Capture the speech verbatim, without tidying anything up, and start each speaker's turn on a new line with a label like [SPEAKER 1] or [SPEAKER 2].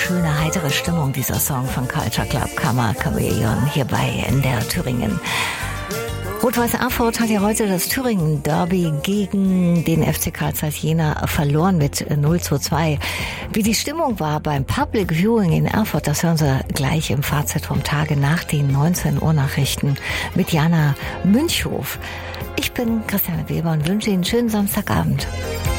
[SPEAKER 1] schöne, heitere Stimmung, dieser Song von Culture Club Karma Chameleon hier bei N D R Thüringen. Rot-Weiß Erfurt hat ja heute das Thüringen-Derby gegen den F C Carl Zeiss Jena verloren mit null zu zwei. Wie die Stimmung war beim Public Viewing in Erfurt, das hören Sie gleich im Fazit vom Tage nach den neunzehn Uhr Nachrichten mit Jana Münchhof. Ich bin Christiane Weber und wünsche Ihnen einen schönen Samstagabend.